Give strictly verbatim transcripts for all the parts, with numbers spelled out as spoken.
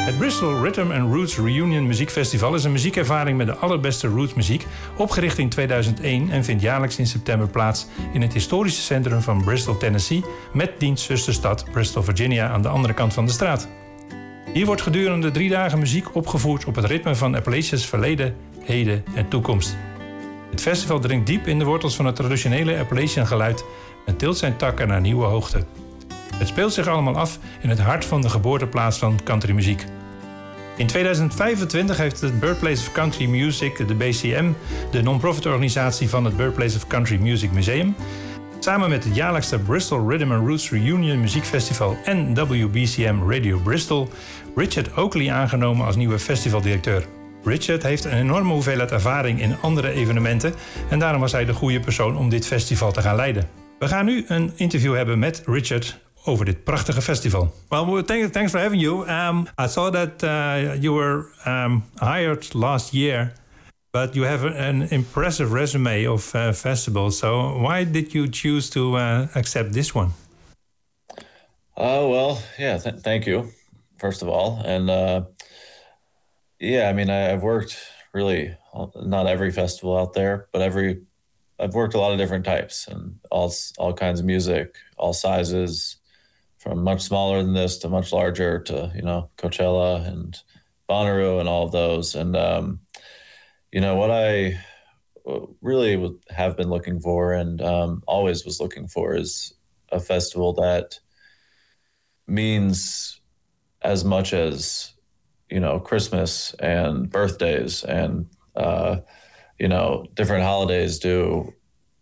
Het Bristol Rhythm and Roots Reunion Muziekfestival is een muziekervaring met de allerbeste rootsmuziek, opgericht in tweeduizend één en vindt jaarlijks in september plaats in het historische centrum van Bristol, Tennessee, met diens zusterstad Bristol, Virginia aan de andere kant van de straat. Hier wordt gedurende drie dagen muziek opgevoerd op het ritme van Appalachia's verleden, heden en toekomst. Het festival dringt diep in de wortels van het traditionele Appalachian geluid en tilt zijn takken naar nieuwe hoogte. Het speelt zich allemaal af in het hart van de geboorteplaats van countrymuziek. In tweeduizend vijfentwintig heeft het Birthplace of Country Music, de B C M, de non-profit organisatie van het Birthplace of Country Music Museum, samen met het jaarlijkse Bristol Rhythm and Roots Reunion Muziekfestival en W B C M Radio Bristol, Richard Oakley aangenomen als nieuwe festivaldirecteur. Richard heeft een enorme hoeveelheid ervaring in andere evenementen en daarom was hij de goede persoon om dit festival te gaan leiden. We gaan nu een interview hebben met Richard over dit prachtige festival. Well, thanks, thanks for having you. Um, I saw that uh, you were um, hired last year, but you have an impressive resume of uh, festivals. So why did you choose to uh, accept this one? Oh, well, yeah, th- thank you, first of all. And uh, yeah, I mean, I, I've worked really, not every festival out there, but every, I've worked a lot of different types and all all kinds of music, all sizes, from much smaller than this to much larger to, you know, Coachella and Bonnaroo and all of those. And, um, you know, what I really would have been looking for and um, always was looking for is a festival that means as much as, you know, Christmas and birthdays and, uh, you know, different holidays do,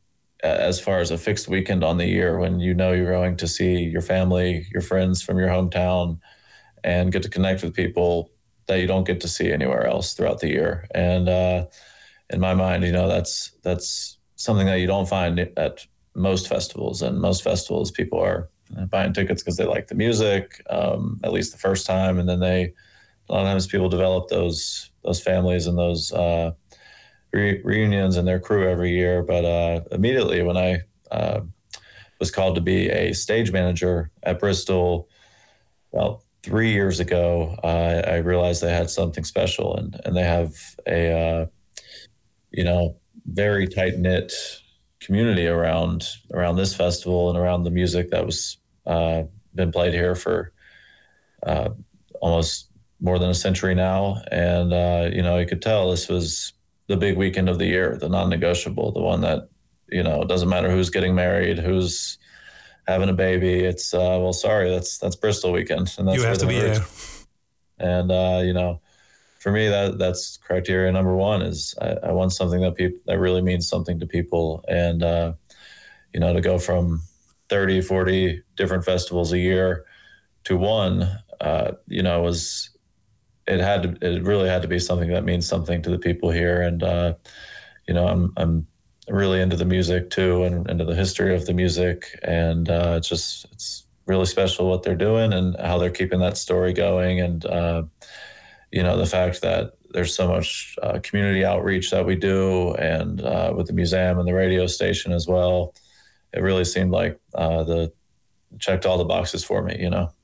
as far as a fixed weekend on the year when you know you're going to see your family, your friends from your hometown, and get to connect with people that you don't get to see anywhere else throughout the year. And uh, in my mind, you know, that's that's something that you don't find at most festivals. And most festivals, people are buying tickets because they like the music, um, at least the first time, and then they a lot of times people develop those those families and those uh, re- reunions and their crew every year. But uh, immediately when I uh, was called to be a stage manager at Bristol, well, three years ago, uh, I realized they had something special, and and they have a uh, you know very tight knit community around around this festival and around the music that was uh, been played here for uh, almost more than a century now. And uh, you know, you could tell this was the big weekend of the year, the non-negotiable, the one that, you know, it doesn't matter who's getting married, who's having a baby. It's uh, well, sorry, that's that's Bristol weekend, and that's you have to be there. And uh, you know, for me, that that's criteria number one is I, I want something that people that really means something to people. And uh, you know, to go from thirty, forty different festivals a year to one, uh, you know, was it had to it really had to be something that means something to the people here. And uh, you know, I'm I'm really into the music too, and into the history of the music, and uh, it's just it's really special what they're doing and how they're keeping that story going. And uh, you know, the fact that there's so much uh, community outreach that we do, and uh, with the museum and the radio station as well, it really seemed like uh, the checked all the boxes for me, you know.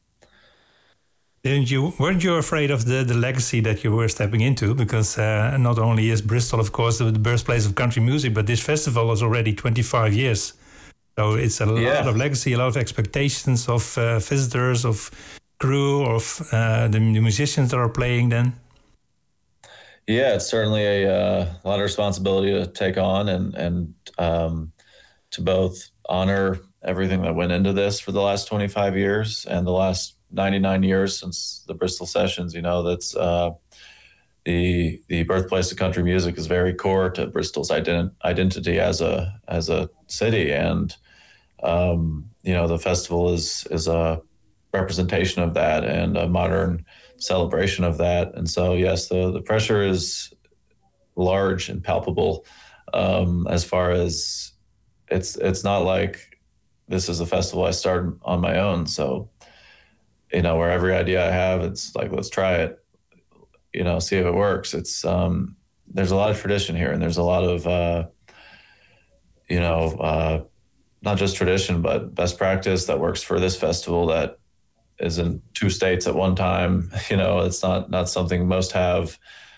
Didn't you, weren't you afraid of the, the legacy that you were stepping into? Because uh, not only is Bristol, of course, the, the birthplace of country music, but this festival is already twenty-five years. So it's a yeah. lot of legacy, a lot of expectations of uh, visitors, of crew, of uh, the, the musicians that are playing then. Yeah, it's certainly a, uh, a lot of responsibility to take on, and, and um, to both honor everything that went into this for the last twenty-five years and the last ninety-nine years since the Bristol Sessions. You know, that's uh, the the birthplace of country music is very core to Bristol's ident- identity as a as a city, and um, you know, the festival is is a representation of that and a modern celebration of that. And so, yes, the the pressure is large and palpable. Um, as far as it's it's not like this is a festival I started on my own. So, you know, where every idea I have, it's like, let's try it, you know, see if it works. It's, um, there's a lot of tradition here, and there's a lot of, uh, you know, uh, not just tradition, but best practice that works for this festival that is in two states at one time. You know, it's not not something most have.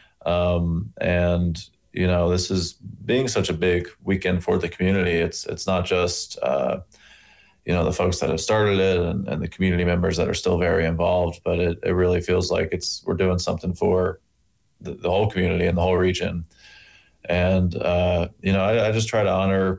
Um, and you know, this is being such a big weekend for the community. It's it's not just uh, you know, the folks that have started it and, and the community members that are still very involved, but it, it really feels like it's we're doing something for the, the whole community and the whole region. And uh, you know, I, I just try to honor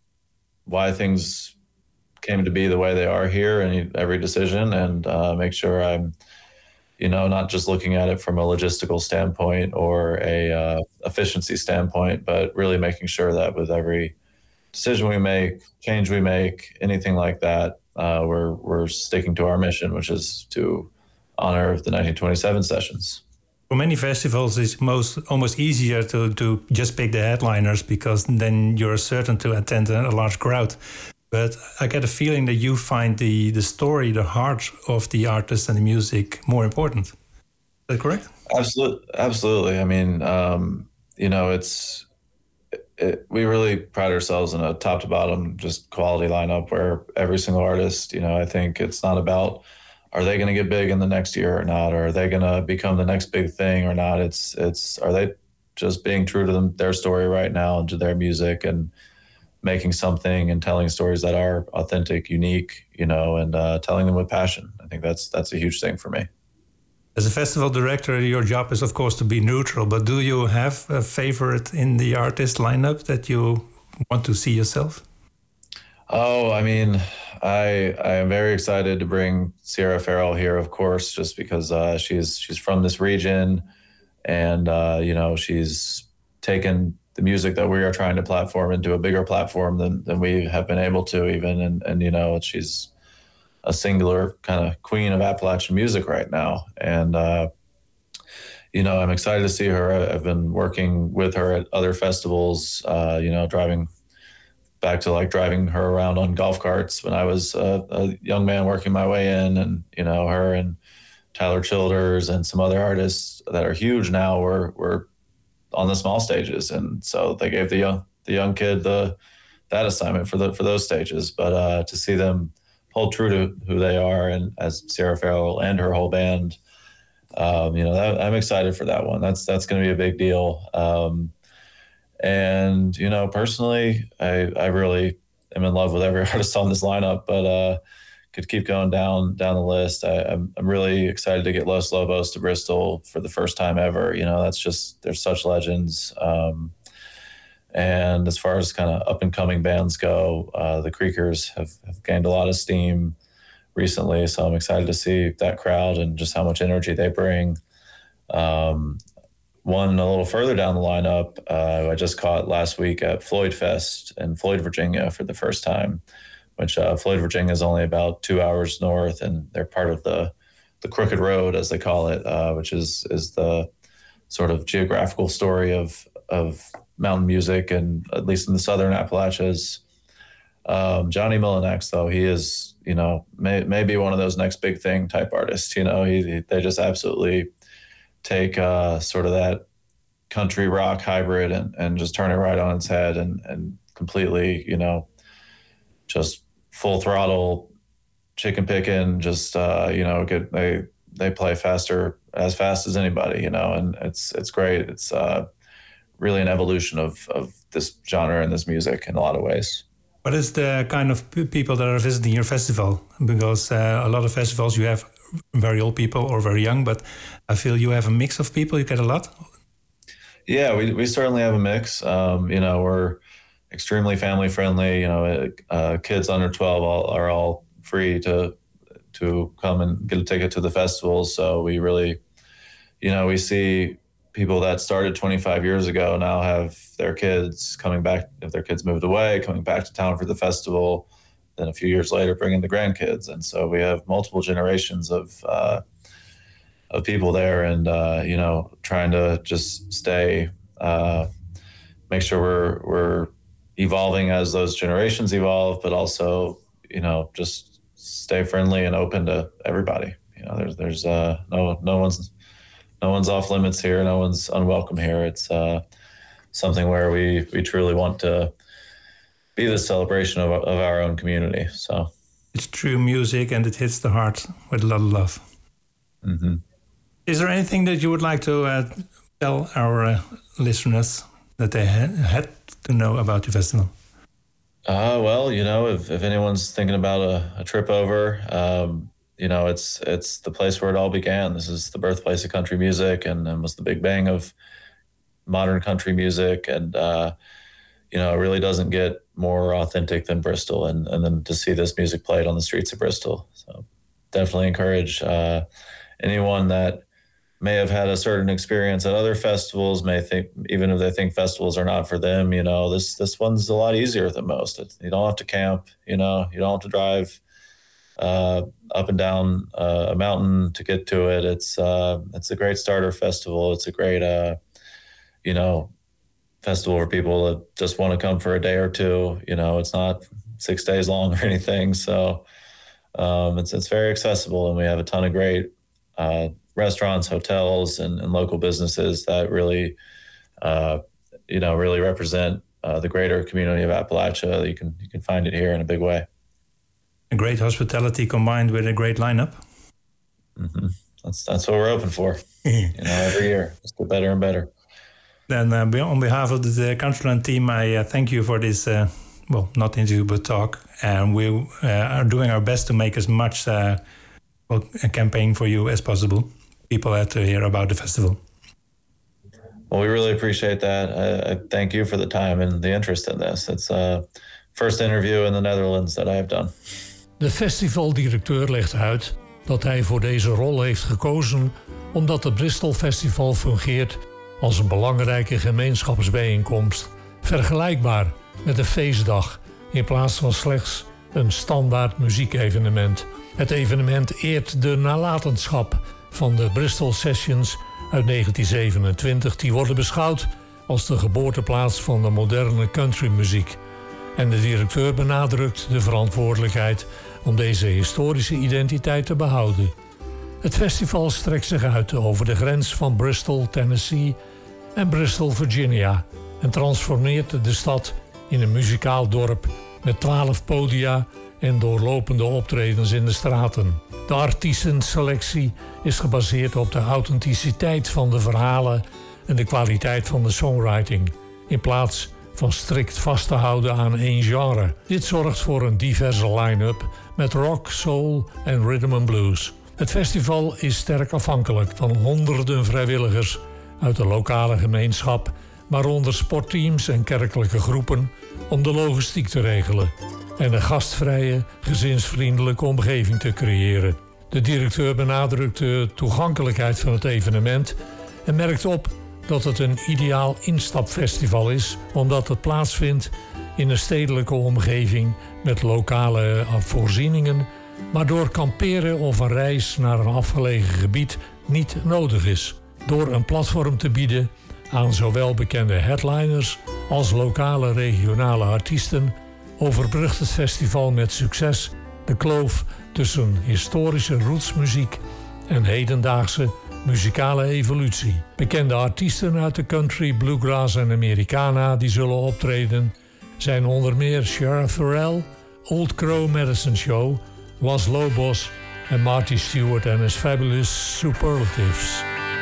why things came to be the way they are here in every decision, and uh, make sure I'm, you know, not just looking at it from a logistical standpoint or a uh, efficiency standpoint, but really making sure that with every decision we make, change we make, anything like that, uh, we're we're sticking to our mission, which is to honor the nineteen twenty-seven sessions. For many festivals, it's most almost easier to, to just pick the headliners, because then you're certain to attend a large crowd. But I get a feeling that you find the, the story, the heart of the artist and the music more important. Is that correct? Absolutely. Absolutely. I mean, um, you know, it's it, we really pride ourselves in a top to bottom, just quality lineup where every single artist, you know, I think it's not about, are they going to get big in the next year or not? Or are they going to become the next big thing or not? It's, it's, are they just being true to them, their story right now and to their music, and making something and telling stories that are authentic, unique, you know, and uh, telling them with passion. I think that's, that's a huge thing for me. As a festival director, your job is, of course, to be neutral, but do you have a favorite in the artist lineup that you want to see yourself? Oh, I mean, I I am very excited to bring Sierra Farrell here, of course, just because uh, she's she's from this region, and uh, you know, she's taken the music that we are trying to platform into a bigger platform than than we have been able to even, and and you know, she's a singular kind of queen of Appalachian music right now, and uh, you know, I'm excited to see her. I've been working with her at other festivals, uh, you know, driving. Back to like driving her around on golf carts when I was uh, a young man working my way in, and you know, her and Tyler Childers and some other artists that are huge now were were on the small stages, and so they gave the young the young kid the that assignment for the for those stages. But uh, to see them hold true to who they are, and as Sierra Farrell and her whole band, um, you know, that, I'm excited for that one. That's that's going to be a big deal. Um, And, you know, personally, I, I really am in love with every artist on this lineup, but uh, could keep going down down the list. I, I'm, I'm really excited to get Los Lobos to Bristol for the first time ever. You know, that's just, they're such legends. Um, and as far as kind of up-and-coming bands go, uh, the Creakers have, have gained a lot of steam recently, so I'm excited to see that crowd and just how much energy they bring. Um, One a little further down the lineup, uh, I just caught last week at Floyd Fest in Floyd, Virginia for the first time, which uh, Floyd, Virginia is only about two hours north, and they're part of the the Crooked Road, as they call it, uh, which is is the sort of geographical story of of mountain music, and at least in the southern Appalachians. Um, Johnny Molinex, though, he is, you know, may, maybe one of those next big thing type artists. You know, he, he they just absolutely take uh, sort of that country rock hybrid and, and just turn it right on its head, and, and completely, you know, just full throttle chicken picking, just, uh, you know, get, they, they play faster, as fast as anybody, you know, and it's, it's great. It's uh, really an evolution of, of this genre and this music in a lot of ways. What is the kind of people that are visiting your festival? Because uh, a lot of festivals you have very old people or very young, but I feel you have a mix of people. You get a lot. Yeah, we we certainly have a mix. Um, you know, we're extremely family friendly. You know, uh, kids under twelve all, are all free to to come and get a ticket to the festival. So we really, you know, we see people that started twenty-five years ago now have their kids coming back, if their kids moved away, coming back to town for the festival. Then a few years later, bring in the grandkids, and so we have multiple generations of uh, of people there, and uh, you know, trying to just stay, uh, make sure we're we're evolving as those generations evolve, but also, you know, just stay friendly and open to everybody. You know, there's there's uh, no no one's no one's off limits here, no one's unwelcome here. It's uh, something where we we truly want to be the celebration of, of our own community. So It's true music and it hits the heart with a lot of love. Mm-hmm. Is there anything that you would like to uh, tell our uh, listeners that they ha- had to know about the festival? Uh, well, you know, if, if anyone's thinking about a, a trip over, um, you know, it's it's the place where it all began. This is the birthplace of country music, and, and was the big bang of modern country music. And, uh, you know, it really doesn't get more authentic than Bristol. And, and then to see this music played on the streets of Bristol. So definitely encourage uh, anyone that may have had a certain experience at other festivals, may think, even if they think festivals are not for them, you know, this this one's a lot easier than most. It's, you don't have to camp, you know, you don't have to drive uh, up and down uh, a mountain to get to it. It's uh, it's a great starter festival. It's a great, uh, you know, festival for people that just want to come for a day or two. You know, it's not six days long or anything. So um, it's it's very accessible, and we have a ton of great uh, restaurants, hotels, and, and local businesses that really, uh, you know, really represent uh, the greater community of Appalachia. You can you can find it here in a big way. A great hospitality combined with a great lineup. Mm-hmm. That's that's what we're open for. You know, every year, just get better and better. Then, uh, on behalf of the Countryland team, I uh, thank you for this. Uh, well, not interview but talk, and we uh, are doing our best to make as much uh, well, a campaign for you as possible. People have to hear about the festival. Well, we really appreciate that. I, I thank you for the time and the interest in this. It's the uh, first interview in the Netherlands that I have done. De festivaldirecteur legt uit dat hij voor deze rol heeft gekozen omdat het Bristol Festival fungeert als een belangrijke gemeenschapsbijeenkomst, vergelijkbaar met een feestdag in plaats van slechts een standaard muziekevenement. Het evenement eert de nalatenschap van de Bristol Sessions uit negentien zevenentwintig... die worden beschouwd als de geboorteplaats van de moderne countrymuziek. En de directeur benadrukt de verantwoordelijkheid om deze historische identiteit te behouden. Het festival strekt zich uit over de grens van Bristol, Tennessee en Bristol, Virginia en transformeert de stad in een muzikaal dorp met twaalf podia en doorlopende optredens in de straten. De artiestenselectie is gebaseerd op de authenticiteit van de verhalen en de kwaliteit van de songwriting, in plaats van strikt vast te houden aan één genre. Dit zorgt voor een diverse line-up met rock, soul en rhythm and blues. Het festival is sterk afhankelijk van honderden vrijwilligers uit de lokale gemeenschap, waaronder sportteams en kerkelijke groepen, om de logistiek te regelen en een gastvrije, gezinsvriendelijke omgeving te creëren. De directeur benadrukt de toegankelijkheid van het evenement en merkt op dat het een ideaal instapfestival is, omdat het plaatsvindt in een stedelijke omgeving met lokale voorzieningen, waardoor kamperen of een reis naar een afgelegen gebied niet nodig is. Door een platform te bieden aan zowel bekende headliners als lokale regionale artiesten overbrugt het festival met succes de kloof tussen historische rootsmuziek en hedendaagse muzikale evolutie. Bekende artiesten uit de country, bluegrass en Americana die zullen optreden zijn onder meer Shara Farrell, Old Crow Medicine Show, Los Lobos en Marty Stewart en his Fabulous Superlatives.